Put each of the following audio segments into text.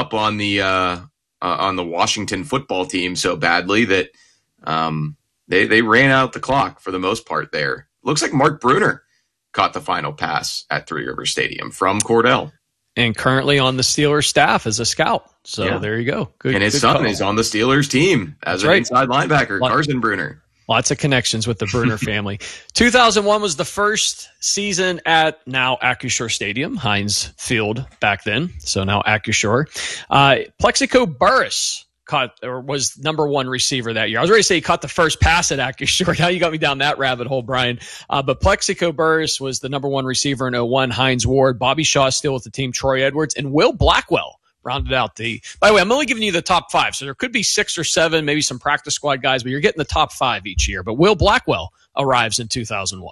up on the Washington football team so badly that they ran out the clock for the most part there. Looks like Mark Bruner caught the final pass at Three Rivers Stadium from Cordell. And currently on the Steelers staff as a scout. So There you go. Good. And his son is on the Steelers team as an inside linebacker, Carson Bruner. Lots of connections with the Bruner family. 2001 was the first season at now Acrisure Stadium, Heinz Field back then. So now Acrisure. Plexico Burress was number one receiver that year. I was ready to say he caught the first pass at Acrisure. Now you got me down that rabbit hole, Brian. But Plexico Burress was the number one receiver in 01. Heinz Ward, Bobby Shaw still with the team, Troy Edwards, and Will Blackwell rounded out by the way, I'm only giving you the top 5. So there could be 6 or 7, maybe some practice squad guys, but you're getting the top 5 each year. But Will Blackwell arrives in 2001.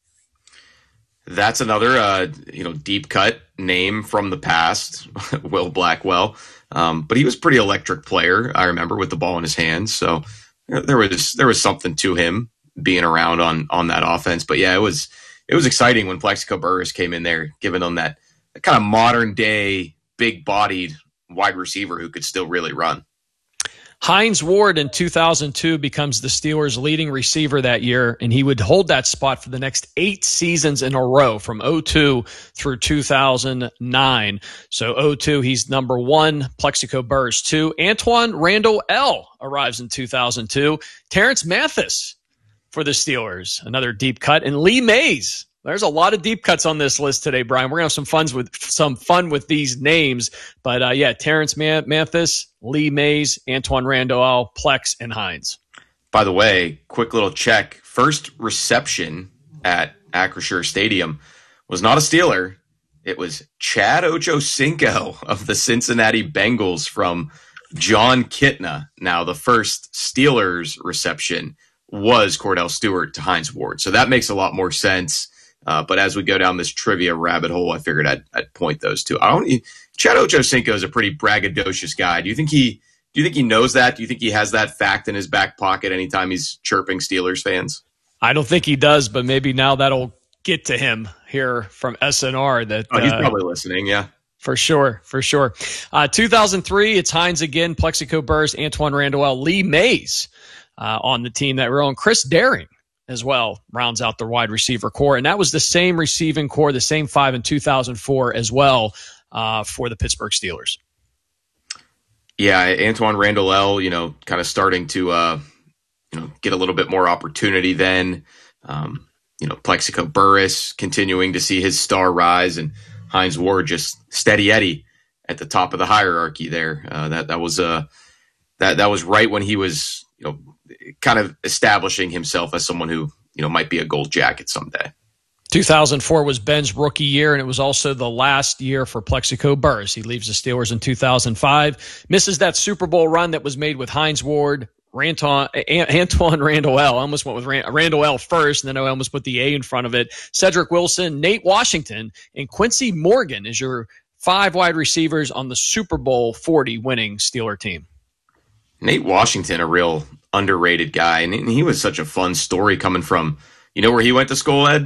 That's another, deep cut name from the past, Will Blackwell. But he was a pretty electric player, I remember, with the ball in his hands. So there was something to him being around on that offense. But yeah, it was exciting when Plexico Burress came in there, giving them that kind of modern day, big bodied wide receiver who could still really run. Heinz Ward in 2002 becomes the Steelers' leading receiver that year, and he would hold that spot for the next 8 seasons in a row from 2002 through 2009. So 2002, he's number 1, Plexico Burress 2. Antoine Randall L. arrives in 2002. Terrence Mathis for the Steelers, another deep cut. And Lee Mays. There's a lot of deep cuts on this list today, Brian. We're going to have some fun with these names. But, Terrence Mathis, Lee Mays, Antoine Randall, Plex, and Heinz. By the way, quick little check. First reception at Acrisure Stadium was not a Steeler. It was Chad Ochocinco of the Cincinnati Bengals from John Kitna. Now, the first Steelers reception was Cordell Stewart to Heinz Ward. So that makes a lot more sense. But as we go down this trivia rabbit hole, I figured I'd point those two. Chad Ochocinco is a pretty braggadocious guy. Do you think he knows that? Do you think he has that fact in his back pocket anytime he's chirping Steelers fans? I don't think he does, but maybe now that'll get to him here from SNR. He's probably listening. Yeah, for sure. 2003, it's Heinz again, Plexico Burress, Antoine Randall, Lee Mays on the team that we're on. Chris Daring as well rounds out the wide receiver core. And that was the same receiving core, the same 5 in 2004 as well for the Pittsburgh Steelers. Yeah, Antoine Randall L., kind of starting to, get a little bit more opportunity then. Plexico Burress continuing to see his star rise, and Heinz Ward just steady Eddie at the top of the hierarchy there. That was right when he was, kind of establishing himself as someone who, might be a gold jacket someday. 2004 was Ben's rookie year, and it was also the last year for Plexico Burress. He leaves the Steelers in 2005, misses that Super Bowl run that was made with Heinz Ward, Antoine Randall L. I almost went with Randall L. first, and then I almost put the A in front of it. Cedric Wilson, Nate Washington, and Quincy Morgan is your 5 wide receivers on the Super Bowl 40 winning Steeler team. Nate Washington, a real underrated guy, and he was such a fun story coming from, where he went to school, Ed?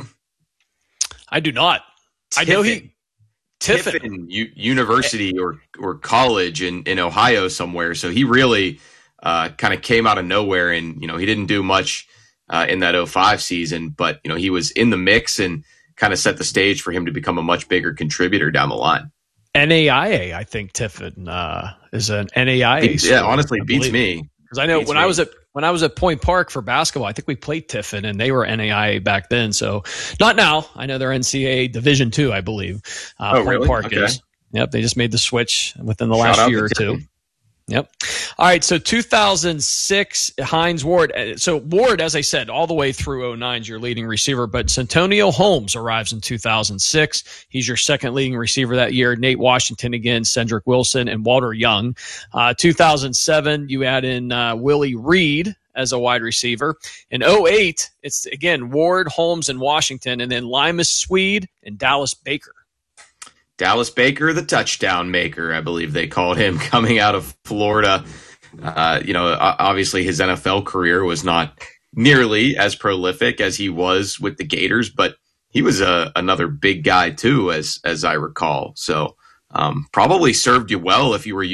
I do not. Tiffin. I know Tiffin University or college in Ohio somewhere. So he really kind of came out of nowhere, and he didn't do much in that 2005 season, but he was in the mix and kind of set the stage for him to become a much bigger contributor down the line. NAIA, I think Tiffin is an NAIA. Yeah, honestly, beats me. Because I know when I was at Point Park for basketball, I think we played Tiffin, and they were NAIA back then. So not now. I know they're NCAA Division II, I believe. Point really? Park Okay. is. Yep, they just made the switch within the last year or two. Yep. All right, so 2006, Heinz Ward. So Ward, as I said, all the way through 2009 is your leading receiver, but Santonio Holmes arrives in 2006. He's your second leading receiver that year. Nate Washington again, Cedric Wilson, and Walter Young. 2007, you add in Willie Reed as a wide receiver. In 2008, it's, again, Ward, Holmes, and Washington, and then Limas Swede and Dallas Baker. Dallas Baker, the touchdown maker, I believe they called him, coming out of Florida. Obviously his NFL career was not nearly as prolific as he was with the Gators, but he was another big guy too, as I recall. So probably served you well if you were